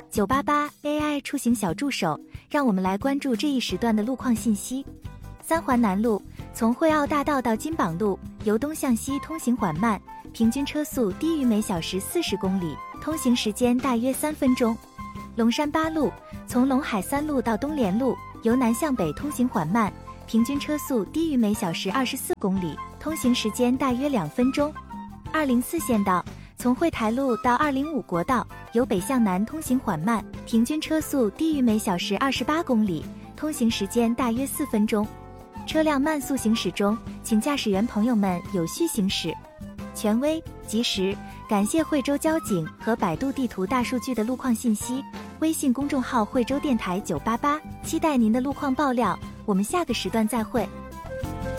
988 AI 出行小助手，让我们来关注这一时段的路况信息。三环南路从惠澳大道到金榜路，由东向西通行缓慢，平均车速低于每小时40公里，通行时间大约3分钟。龙山八路从陇海三路到东联路，由南向北通行缓慢，平均车速低于每小时24公里，通行时间大约2分钟。204县道从惠台路到205国道，由北向南通行缓慢，平均车速低于每小时28公里，通行时间大约4分钟。车辆慢速行驶中，请驾驶员朋友们有序行驶。权威、及时，感谢惠州交警和百度地图大数据的路况信息。微信公众号惠州电台988，期待您的路况爆料。我们下个时段再会。